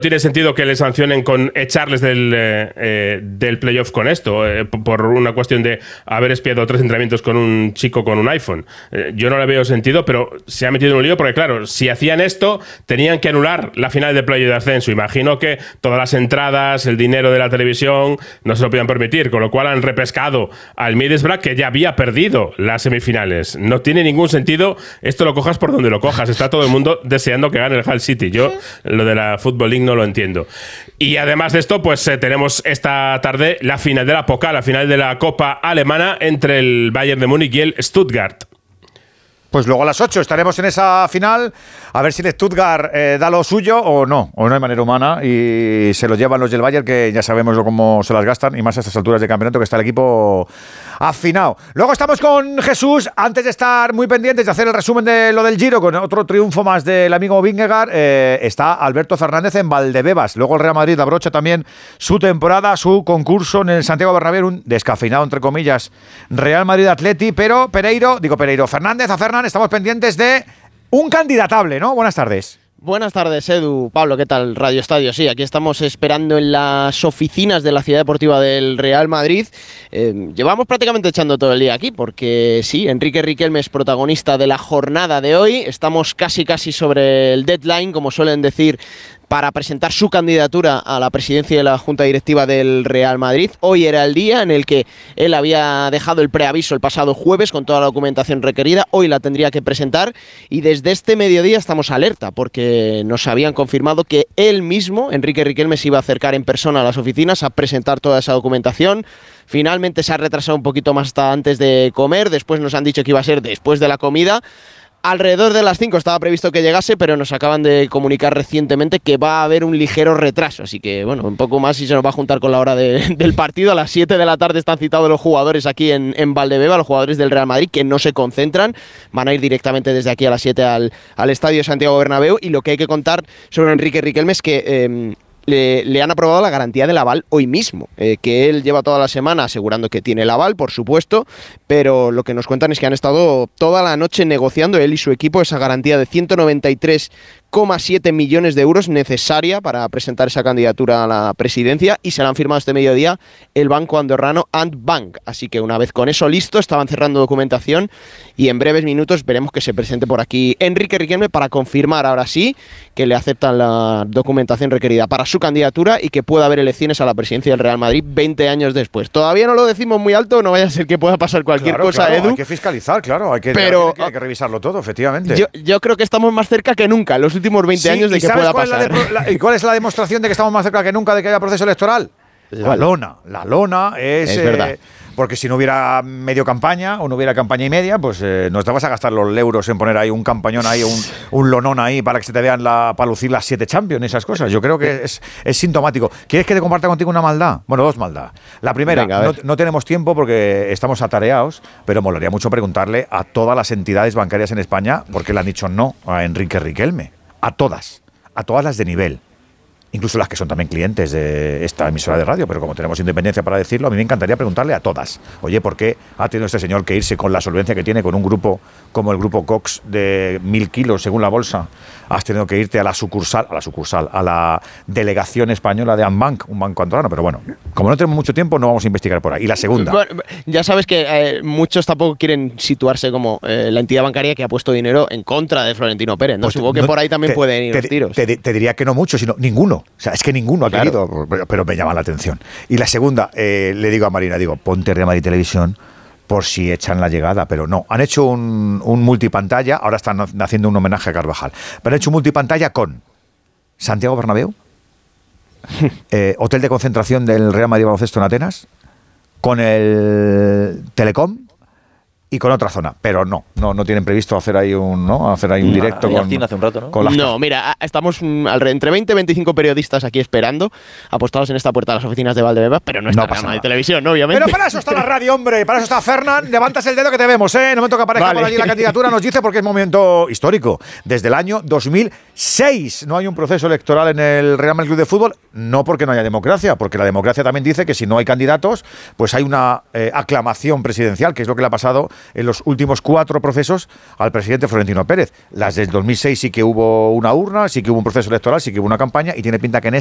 Tiene sentido que le sancionen con echarles del playoff con esto, por una cuestión de haber espiado 3 entrenamientos con un chico con un iPhone. Yo no le veo sentido, pero se ha metido en un lío porque, claro, si hacían esto, tenían que anular la final de playoff de ascenso. Imagino que todas las entradas, el dinero de la televisión, no se lo podían permitir, con lo cual han repescado al Middlesbrough, que ya había perdido las semifinales. No tiene ningún sentido, esto lo cojas por donde lo cojas. Está todo el mundo deseando que gane el Hull City. Yo, lo de la Football League no lo entiendo. Y además de esto, pues tenemos esta tarde la final de la Pokal, la final de la Copa Alemana entre el Bayern de Múnich y el Stuttgart. Pues luego a las 8 estaremos en esa final, a ver si el Stuttgart da lo suyo o no hay manera humana y se lo llevan los del Bayern, que ya sabemos cómo se las gastan, y más a estas alturas de campeonato que está el equipo afinado. Luego estamos con Jesús, antes de estar muy pendientes de hacer el resumen de lo del Giro, con otro triunfo más del amigo Vingegaard, está Alberto Fernández en Valdebebas. Luego el Real Madrid abrocha también su temporada, su concurso en el Santiago Bernabéu, un descafeinado, entre comillas, Real Madrid-Atleti, pero Fernández a Fernández, estamos pendientes de un candidatable, ¿no? Buenas tardes. Buenas tardes, Edu. Pablo, ¿qué tal? Radio Estadio. Sí, aquí estamos esperando en las oficinas de la Ciudad Deportiva del Real Madrid. Llevamos prácticamente echando todo el día aquí porque sí, Enrique Riquelme es protagonista de la jornada de hoy. Estamos casi sobre el deadline, como suelen decir, para presentar su candidatura a la presidencia de la Junta Directiva del Real Madrid. Hoy era el día en el que él había dejado el preaviso el pasado jueves con toda la documentación requerida. Hoy la tendría que presentar y desde este mediodía estamos alerta porque nos habían confirmado que él mismo, Enrique Riquelme, se iba a acercar en persona a las oficinas a presentar toda esa documentación. Finalmente se ha retrasado un poquito más hasta antes de comer, después nos han dicho que iba a ser después de la comida. Alrededor de las 5 estaba previsto que llegase, pero nos acaban de comunicar recientemente que va a haber un ligero retraso. Así que, bueno, un poco más y se nos va a juntar con la hora del partido. A las 7 de la tarde están citados los jugadores aquí en Valdebeba, los jugadores del Real Madrid, que no se concentran. Van a ir directamente desde aquí a las 7 al Estadio Santiago Bernabéu. Y lo que hay que contar sobre Enrique Riquelme es que le han aprobado la garantía del aval hoy mismo, que él lleva toda la semana asegurando que tiene el aval, por supuesto, pero lo que nos cuentan es que han estado toda la noche negociando él y su equipo esa garantía de 193,7 millones de euros necesaria para presentar esa candidatura a la presidencia, y se la han firmado este mediodía el banco andorrano Ant Bank. Así que una vez con eso listo, estaban cerrando documentación y en breves minutos veremos que se presente por aquí Enrique Riquelme para confirmar ahora sí que le aceptan la documentación requerida para su candidatura y que pueda haber elecciones a la presidencia del Real Madrid 20 años después. Todavía no lo decimos muy alto, no vaya a ser que pueda pasar cualquier cosa, claro, Edu. Hay que fiscalizar, claro, hay que revisarlo todo, efectivamente. Yo creo que estamos más cerca que nunca en los últimos 20 años de que pueda pasar. ¿Y cuál es la demostración de que estamos más cerca que nunca de que haya proceso electoral? La lona es verdad. Porque si no hubiera medio campaña o no hubiera campaña y media, pues no te vas a gastar los euros en poner ahí un campañón ahí, un lonón ahí para que se te vean para lucir las 7 Champions, esas cosas. Yo creo que es sintomático. ¿Quieres que te comparta contigo una maldad? Bueno, 2 maldades. La primera, no tenemos tiempo porque estamos atareados, pero molaría mucho preguntarle a todas las entidades bancarias en España por qué le han dicho no a Enrique Riquelme. A todas las de nivel. Incluso las que son también clientes de esta emisora de radio, pero como tenemos independencia para decirlo, a mí me encantaría preguntarle a todas. Oye, ¿por qué ha tenido este señor que irse con la solvencia que tiene con un grupo como el grupo Cox de 1.000 kilos según la bolsa? Has tenido que irte a la delegación española de Ambank, un banco andorrano, pero bueno, como no tenemos mucho tiempo, no vamos a investigar por ahí. Y la segunda. Bueno, ya sabes que muchos tampoco quieren situarse como la entidad bancaria que ha puesto dinero en contra de Florentino Pérez, ¿no? Pues supongo que por ahí también pueden ir los tiros. Te diría que no mucho, sino ninguno. O sea, es que ninguno ha querido, pero me llama la atención. Y la segunda, le digo a Marina, ponte Real Madrid Televisión por si echan la llegada, pero no. Han hecho un multipantalla, ahora están haciendo un homenaje a Carvajal, pero han hecho un multipantalla con Santiago Bernabéu, hotel de concentración del Real Madrid Baloncesto en Atenas, con el Telecom y con otra zona, pero no tienen previsto hacer ahí un directo con hace un rato, ¿no? No, mira, estamos entre 20 y 25 periodistas aquí esperando, apostados en esta puerta de las oficinas de Valdebebas, pero no está Real Madrid Televisión, ¿no? Obviamente. Pero para eso está la radio, hombre, para eso está Fernán. Levantas el dedo que te vemos, ¿eh? No me toca aparecer por allí la candidatura, nos dice, porque es momento histórico. Desde el año 2006 no hay un proceso electoral en el Real Madrid Club de Fútbol, no porque no haya democracia, porque la democracia también dice que si no hay candidatos, pues hay una aclamación presidencial, que es lo que le ha pasado en los últimos 4 procesos al presidente Florentino Pérez. Las del 2006 sí que hubo una urna, sí que hubo un proceso electoral, sí que hubo una campaña, y tiene pinta que en